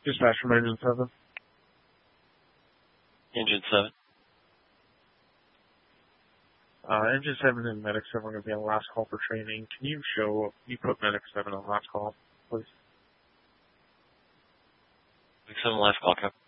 Dispatch from Engine 7. Engine 7. Engine 7 and Medic 7 are going to be on last call for training. Can you put Medic 7 on last call, please? Medic 7 last call, Cap.